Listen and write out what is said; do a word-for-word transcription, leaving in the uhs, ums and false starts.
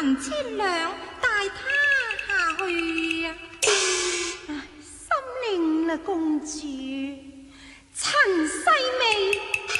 銀千兩帶他下去啊！ 唉，心領啦，公主，陳世美。